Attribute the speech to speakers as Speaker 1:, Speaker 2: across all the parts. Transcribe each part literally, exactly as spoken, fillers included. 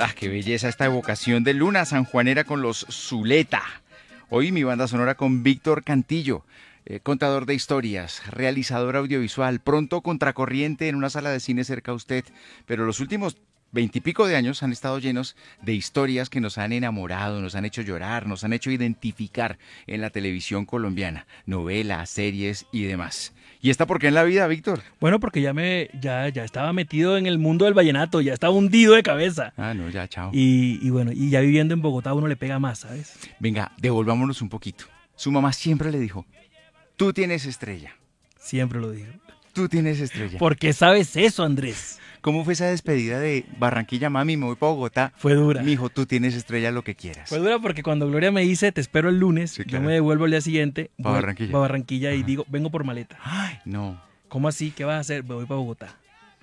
Speaker 1: Ah, qué belleza esta evocación de luna sanjuanera con los Zuleta. Hoy mi banda sonora con Víctor Cantillo, eh, contador de historias, realizador audiovisual, pronto contracorriente en una sala de cine cerca a usted, pero los últimos veintipico de años han estado llenos de historias que nos han enamorado, nos han hecho llorar, nos han hecho identificar en la televisión colombiana, novelas, series y demás. ¿Y esta por qué en la vida, Víctor?
Speaker 2: Bueno, porque ya me ya, ya estaba metido en el mundo del vallenato, ya estaba hundido de cabeza.
Speaker 1: Ah, no, ya, chao.
Speaker 2: Y, y bueno, y ya viviendo en Bogotá uno le pega más, ¿sabes?
Speaker 1: Venga, devolvámonos un poquito. Su mamá siempre le dijo, tú tienes estrella.
Speaker 2: Siempre lo digo.
Speaker 1: Tú tienes estrella.
Speaker 2: ¿Por qué sabes eso, Andrés?
Speaker 1: ¿Cómo fue esa despedida de Barranquilla, mami? Me voy para Bogotá.
Speaker 2: Fue dura.
Speaker 1: Mijo, tú tienes estrella lo que quieras.
Speaker 2: Fue dura porque cuando Gloria me dice, te espero el lunes,
Speaker 1: Sí, claro.
Speaker 2: yo me devuelvo el día siguiente.
Speaker 1: Pa' Barranquilla.
Speaker 2: Pa' Barranquilla y
Speaker 1: Ajá.
Speaker 2: digo, vengo por maleta.
Speaker 1: Ay, no.
Speaker 2: ¿Cómo así? ¿Qué vas a hacer? Me voy para Bogotá.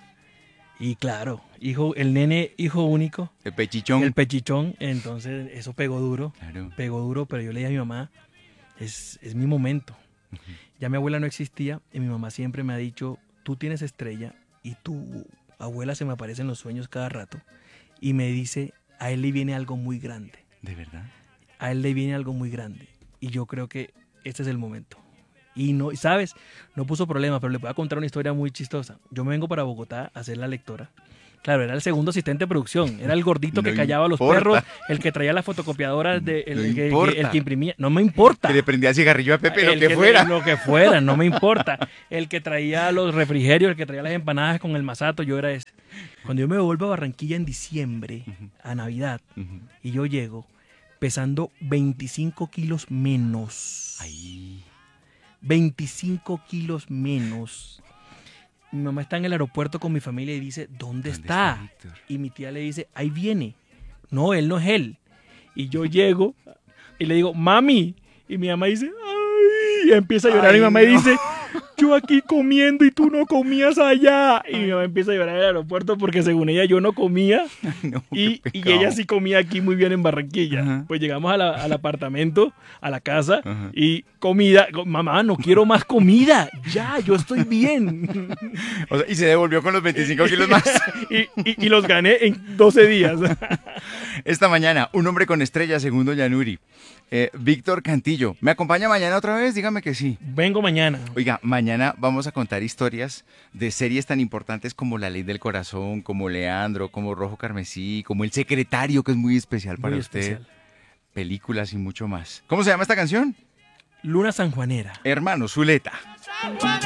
Speaker 2: Y claro, hijo, el nene, hijo único,
Speaker 1: El pechichón.
Speaker 2: el pechichón, entonces eso pegó duro,
Speaker 1: Claro.
Speaker 2: pegó duro, pero yo le dije a mi mamá, es, es mi momento. Ya mi abuela no existía y mi mamá siempre me ha dicho, tú tienes estrella y tu abuela se me aparece en los sueños cada rato y me dice, a él le viene algo muy grande,
Speaker 1: ¿De verdad?
Speaker 2: a él le viene algo muy grande y yo creo que este es el momento. Y no, ¿sabes? No puso problema, pero le voy a contar una historia muy chistosa. Yo me vengo para Bogotá a ser la lectora. Claro, era el segundo asistente de producción, era el gordito
Speaker 1: No
Speaker 2: que callaba a los
Speaker 1: importa.
Speaker 2: perros, el que traía las fotocopiadoras, de, el,
Speaker 1: No
Speaker 2: el que,
Speaker 1: importa.
Speaker 2: el que imprimía, no me importa.
Speaker 1: Que le prendía cigarrillo a Pepe, lo
Speaker 2: El
Speaker 1: que fuera.
Speaker 2: Lo que fuera, no me importa. El que traía los refrigerios, el que traía las empanadas con el masato, yo era ese. Cuando yo me vuelvo a Barranquilla en diciembre, a Navidad,
Speaker 1: Ujú.
Speaker 2: y yo llego pesando veinticinco kilos menos.
Speaker 1: Ay.
Speaker 2: veinticinco kilos menos. Mi mamá está en el aeropuerto con mi familia y dice, ¿dónde,
Speaker 1: ¿Dónde
Speaker 2: está?
Speaker 1: está Víctor?
Speaker 2: Y mi tía le dice, ahí viene. No, él no es él. Y yo llego y le digo, mami. Y mi mamá dice, ay, y empieza a llorar.
Speaker 1: Ay,
Speaker 2: mi mamá
Speaker 1: no.
Speaker 2: dice, yo aquí comiendo y tú no comías allá. Y mi mamá empieza a llorar en el aeropuerto porque según ella yo no comía.
Speaker 1: No,
Speaker 2: Y,
Speaker 1: qué
Speaker 2: y
Speaker 1: pecado.
Speaker 2: ella sí comía aquí muy bien en Barranquilla.
Speaker 1: Ajá.
Speaker 2: Pues llegamos a la- al apartamento, a la casa,
Speaker 1: Ajá.
Speaker 2: y comida. Mamá, no quiero más comida. Ya, yo estoy bien.
Speaker 1: O sea, y se devolvió con los veinticinco kilos más.
Speaker 2: y, y- y los gané en doce días.
Speaker 1: Esta mañana, un hombre con estrella, segundo Yanuri. Eh, Víctor Cantillo. ¿Me acompaña mañana otra vez? Dígame que sí.
Speaker 2: Vengo mañana.
Speaker 1: Oiga, mañana vamos a contar historias de series tan importantes como La Ley del Corazón, como Leandro, como Rojo Carmesí, como El Secretario, que es muy especial para
Speaker 2: Muy
Speaker 1: usted.
Speaker 2: especial.
Speaker 1: Películas y mucho más. ¿Cómo se llama esta canción?
Speaker 2: Luna sanjuanera.
Speaker 1: Hermano Zuleta.